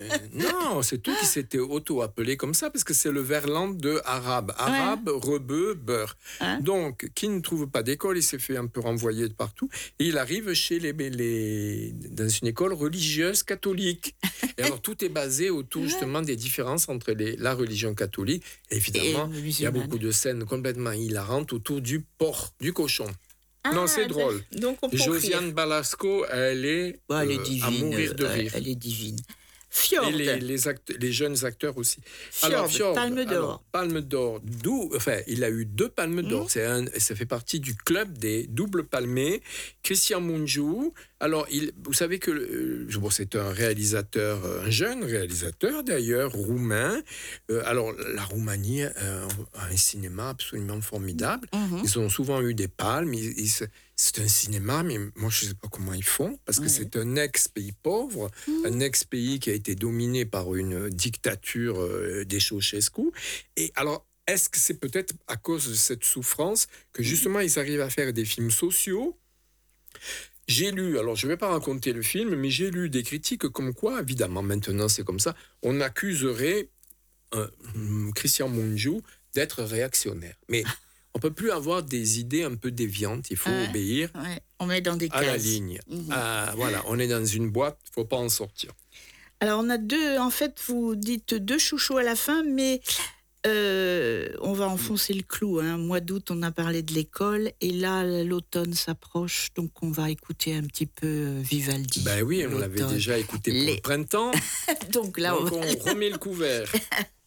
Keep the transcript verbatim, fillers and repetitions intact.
non, c'est tout qui s'était auto-appelé comme ça, parce que c'est le verlan de arabe. Arabe, ouais. Rebeu, beurre. Hein? Donc, qui ne trouve pas d'école, il s'est fait un peu renvoyer de partout. Et il arrive chez les, les, dans une école religieuse catholique. Et alors, tout est basé autour justement des différences entre les, la religion catholique. Et évidemment, et il y a beaucoup de scènes complètement hilarantes autour du porc, du cochon. Ah, non, c'est drôle. Donc on Josiane Balasco, elle est, bah, elle est euh, divine, à mourir de rire. Elle est divine. Fjord. Et les, les, acte- les jeunes acteurs aussi. Fjord, alors, Fjord, Palme d'Or. Alors, Palme d'Or. D'où, enfin, il a eu deux Palmes d'Or. Mmh. C'est un, ça fait partie du club des doubles palmés. Christian Mungiu. Alors, il, vous savez que euh, bon, c'est un réalisateur, un jeune réalisateur d'ailleurs, roumain. Euh, alors, la Roumanie euh, a un cinéma absolument formidable. Mmh. Ils ont souvent eu des palmes. Ils, ils, c'est un cinéma, mais moi, je ne sais pas comment ils font, parce que oui. c'est un ex-pays pauvre, mmh. un ex-pays qui a été dominé par une dictature euh, des Ceausescu. Et alors, est-ce que c'est peut-être à cause de cette souffrance que, justement, ils arrivent à faire des films sociaux ? J'ai lu, alors je ne vais pas raconter le film, mais j'ai lu des critiques comme quoi, évidemment, maintenant c'est comme ça, on accuserait euh, Christian Mungiu d'être réactionnaire. Mais on ne peut plus avoir des idées un peu déviantes, il faut ouais, obéir ouais. On met dans des à cases. la ligne. Mmh. Ah, voilà, on est dans une boîte, il ne faut pas en sortir. Alors on a deux, en fait, vous dites deux chouchous à la fin, mais... Euh, on va enfoncer le clou. Hein. Mois d'août, on a parlé de l'école, et là, l'automne s'approche, donc on va écouter un petit peu Vivaldi. Ben oui, on l'avait déjà écouté pour Les... le printemps. donc là, donc on, on remet le couvert.